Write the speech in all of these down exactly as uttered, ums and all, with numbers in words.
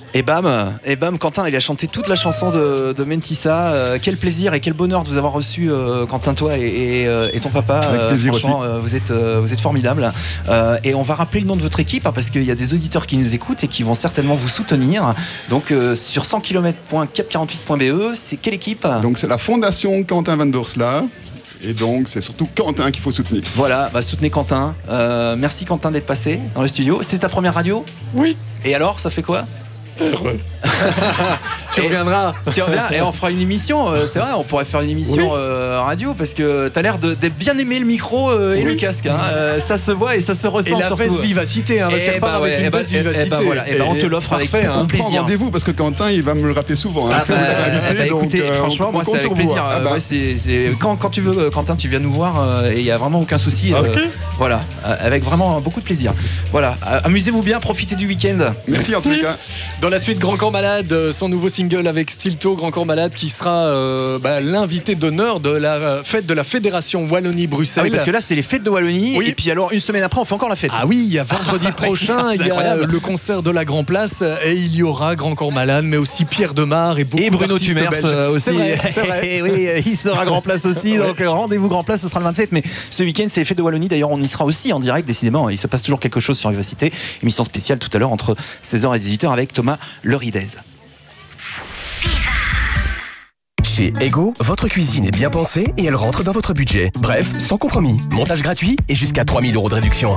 Et bam, et bam, Quentin, il a chanté toute la chanson de, de Mentissa. Euh, quel plaisir et quel bonheur de vous avoir reçu, euh, Quentin, toi et, et, euh, et ton papa. Avec plaisir franchement, aussi. Euh, vous êtes, euh, vous êtes formidables. Euh, et on va rappeler le nom de votre équipe hein, parce qu'il y a des auditeurs qui nous écoutent et qui vont certainement vous soutenir. Donc euh, sur cent kilomètres point cap quarante-huit point b e, c'est quelle équipe? Donc c'est la fondation Quentin Van Doorselaer. Et donc c'est surtout Quentin qu'il faut soutenir. Voilà, bah, soutenez Quentin. Euh, merci Quentin d'être passé dans le studio. C'était ta première radio? Oui. Et alors, ça fait quoi? Heureux. Tu reviendras. Tu reviens et on fera une émission. Euh, c'est vrai, on pourrait faire une émission oui. euh, radio parce que t'as l'air de, d'être bien aimé le micro euh, et oui. le casque. Hein. Euh, ça se voit et ça se ressent et la surtout. veste vivacité, hein, parce qu'elle part avec une veste vivacité. Et bah voilà, et bah on te l'offre avec parfait, beaucoup hein. de plaisir. Rendez-vous parce que Quentin il va me le rappeler souvent. Hein, Ah bah, bah, bah, donc, écoutez, euh, franchement, on, moi on c'est compte avec sur plaisir. vous. Ah Euh, bah. ouais, c'est, c'est... Quand, quand tu veux, Quentin, tu viens nous voir euh, et il y a vraiment aucun souci. Euh, Ok. Voilà, euh, avec vraiment beaucoup de plaisir. Voilà, euh, amusez-vous bien, profitez du week-end. Merci en tous les cas. Dans la suite, Grand Corps Malade, son nouveau single avec Stilto, Grand Corps Malade, qui sera euh, bah, l'invité d'honneur de la fête de la Fédération Wallonie-Bruxelles. Ah oui, parce que là, c'est les fêtes de Wallonie. Oui. Et puis alors, une semaine après, on fait encore la fête. Ah oui, il y a vendredi prochain, C'est il y a incroyable. le concert de la Grand Place et il y aura Grand Corps Malade, mais aussi Pierre Demar et beaucoup Et Bruno d'artistes Tumers belges. euh, aussi. C'est vrai, c'est vrai. Et oui, euh, il sera Grand Place aussi. Donc euh, rendez-vous Grand Place, ce sera le vingt-sept. Mais ce week-end, c'est les fêtes de Wallonie. D'ailleurs, on y sera aussi en direct. Décidément, il se passe toujours quelque chose sur Vivacité. Émission spéciale tout à l'heure entre seize heures et dix-huit heures avec Thomas Leridez. Chez Ego, votre cuisine est bien pensée et elle rentre dans votre budget. Bref, sans compromis. Montage gratuit et jusqu'à trois mille euros de réduction.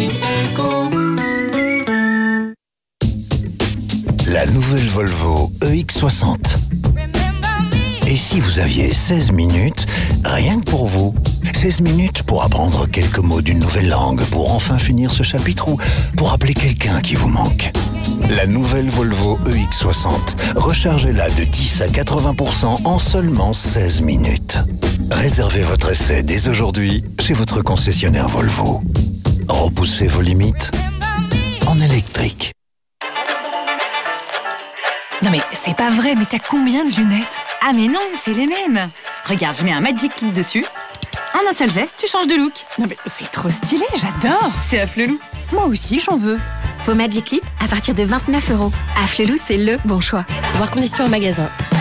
La nouvelle Volvo E X soixante. Et si vous aviez seize minutes, rien que pour vous, seize minutes pour apprendre quelques mots d'une nouvelle langue, pour enfin finir ce chapitre ou pour appeler quelqu'un qui vous manque. La nouvelle Volvo E X soixante, rechargez-la de dix à quatre-vingts pour cent en seulement seize minutes. Réservez votre essai dès aujourd'hui chez votre concessionnaire Volvo. Repoussez vos limites en électrique. Non mais c'est pas vrai, mais t'as combien de lunettes? Ah mais non, c'est les mêmes. Regarde, je mets un Magic Clip dessus. En un seul geste, tu changes de look. Non mais c'est trop stylé, j'adore. C'est Afflelou. Moi aussi j'en veux. Pour Magic Clip, à partir de vingt-neuf euros. Afflelou, c'est le bon choix. Voir conditions en magasin.